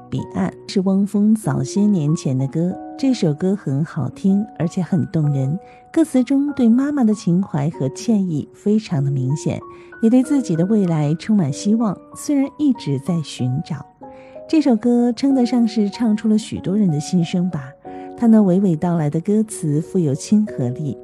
彼岸》是汪峰早些年前的歌。这首歌很好听，而且很动人，歌词中对妈妈的情怀和歉意非常的明显，也对自己的未来充满希望，虽然一直在寻找。这首歌称得上是唱出了许多人的心声吧，它那娓娓道来的歌词富有亲和力，